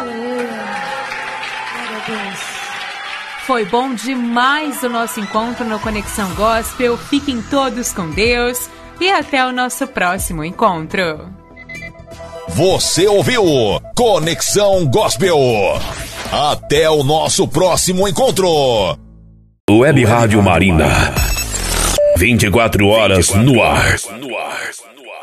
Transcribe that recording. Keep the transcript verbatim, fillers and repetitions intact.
Foi bom demais o nosso encontro no Conexão Gospel. Fiquem todos com Deus e até o nosso próximo encontro. Você ouviu Conexão Gospel. Até o nosso próximo encontro. Web Rádio Marinda. vinte e quatro horas no ar.